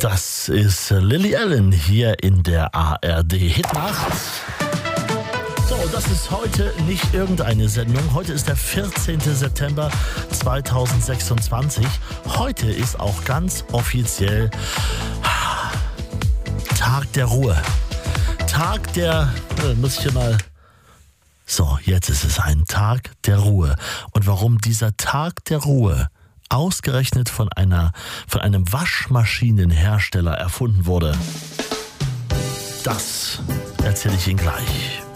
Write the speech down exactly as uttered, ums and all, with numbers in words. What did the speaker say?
Das ist Lily Allen hier in der A R D Hitnacht. So, das ist heute nicht irgendeine Sendung. Heute ist der vierzehnten September zweitausendsechsundzwanzig. Heute ist auch ganz offiziell Tag der Ruhe. Tag der... Äh, muss ich hier mal... So, jetzt ist es ein Tag der Ruhe. Und warum dieser Tag der Ruhe ausgerechnet von einer, von einem Waschmaschinenhersteller erfunden wurde, das erzähle ich Ihnen gleich.